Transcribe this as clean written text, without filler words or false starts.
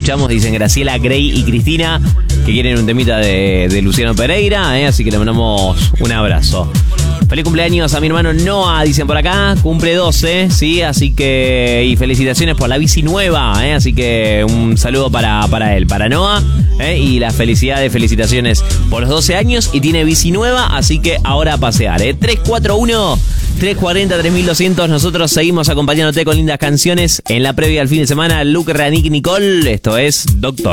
escuchamos, dicen Graciela, Grey y Cristina, que quieren un temita de Luciano Pereira, así que le mandamos un abrazo. Feliz cumpleaños a mi hermano Noah, dicen por acá, cumple 12, ¿sí? Así que, y felicitaciones por la bici nueva, así que un saludo para él, para Noah, y las felicitaciones por los 12 años, y tiene bici nueva, así que ahora a pasear, 341-340-3200, nosotros seguimos acompañándote con lindas canciones en la previa al fin de semana. Luke, Ranick, Nicole, esto es Doctor.